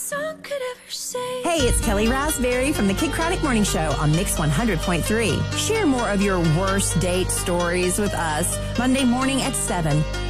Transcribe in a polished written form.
song could ever say. Hey, it's Kelly Raspberry from the Kid Chronic Morning Show on Mix 100.3. Share more of your worst date stories with us Monday morning at 7.